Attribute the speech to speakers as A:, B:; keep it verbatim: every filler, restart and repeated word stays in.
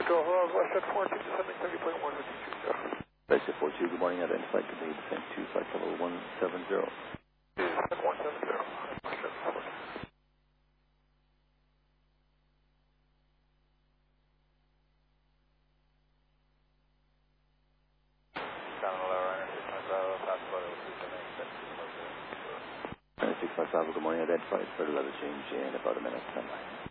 A: Go, hello, Western four two, descending thirty point one with you, sir.
B: Basic four two, good morning, identified to be descent two, flight level one seven zero.
A: one seven zero.
B: six five five, good morning, identified for the level change in about a minute.